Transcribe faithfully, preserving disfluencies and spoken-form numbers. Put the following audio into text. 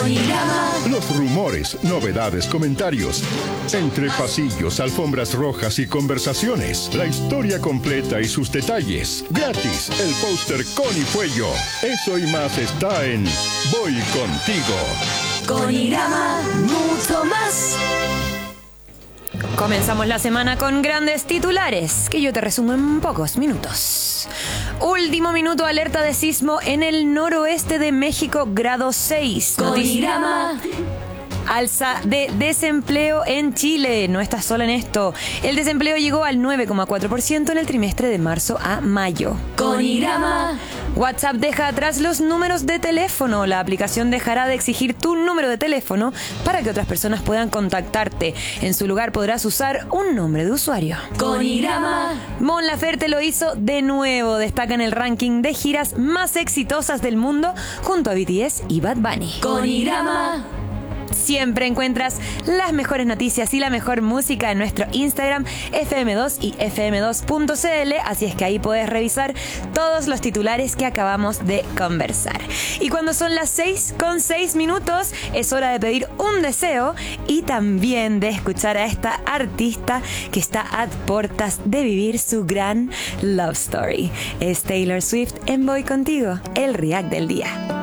Conirama. Los rumores, novedades, comentarios. Entre pasillos, alfombras rojas y conversaciones. La historia completa y sus detalles. Gratis, el póster Connie Fuello. Eso y más está en Voy Contigo. Conirama, mucho más. Comenzamos la semana con grandes titulares, que yo te resumo en pocos minutos. Último minuto, alerta de sismo en el noroeste de México, grado seis. Conirama. Alza de desempleo en Chile. No estás sola en esto. El desempleo llegó al nueve coma cuatro por ciento en el trimestre de marzo a mayo. Conirama. WhatsApp deja atrás los números de teléfono. La aplicación dejará de exigir tu número de teléfono para que otras personas puedan contactarte. En su lugar podrás usar un nombre de usuario. Conirama. Mon Laferte lo hizo de nuevo. Destaca en el ranking de giras más exitosas del mundo junto a B T S y Bad Bunny. Conirama. Siempre encuentras las mejores noticias y la mejor música en nuestro Instagram F M dos y F M dos punto C L, así es que ahí puedes revisar todos los titulares que acabamos de conversar. Y cuando son las seis con seis minutos, es hora de pedir un deseo y también de escuchar a esta artista que está a puertas de vivir su gran love story. Es Taylor Swift en Voy Contigo, el react del día.